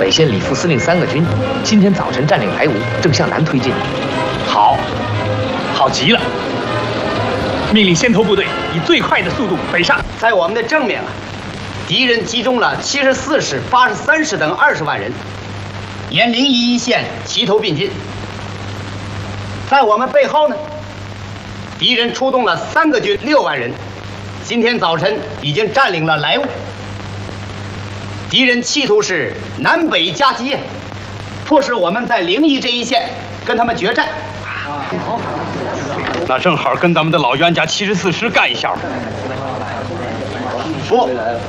北线李副司令3个军今天早晨占领莱芜，正向南推进。 好，好极了！命令先头部队以最快的速度北上。 在我们的正面啊，敌人集中了74师、83师等20万人，沿临沂一线齐头并进。在我们背后呢，敌人出动了3个军6万人，今天早晨已经占领了莱芜。敌人企图是南北夹击，迫使我们在临沂这一线跟他们决战。 那正好跟咱们的老冤家74师干一下。 不，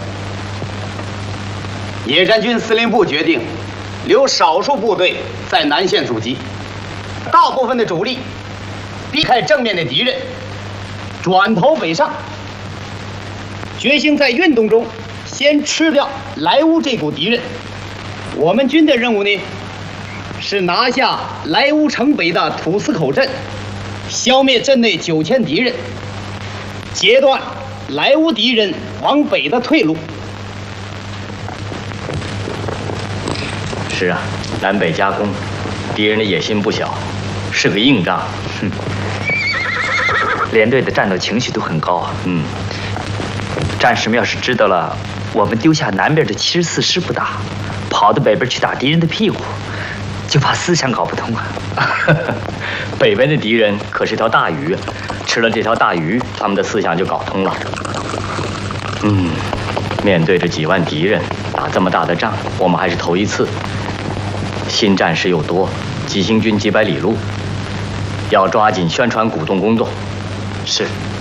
野战军司令部决定留少数部队在南线阻击，大部分的主力避开正面的敌人，转头北上，决心在运动中先吃掉莱芜这股敌人。我们军的任务呢，是拿下莱芜城北的土司口镇，消灭镇内9000敌人，截断莱芜敌人往北的退路。 是啊，南北夹攻，敌人的野心不小，是个硬仗。 连队的战斗情绪都很高啊。战士们要是知道了我们丢下南边的74师不打，跑到北边去打敌人的屁股，就怕思想搞不通啊。 北边的敌人可是条大鱼，吃了这条大鱼，他们的思想就搞通了。面对着几万敌人，打这么大的仗，我们还是头一次。新战士又多，急行军几百里路，要抓紧宣传鼓动工作。 是。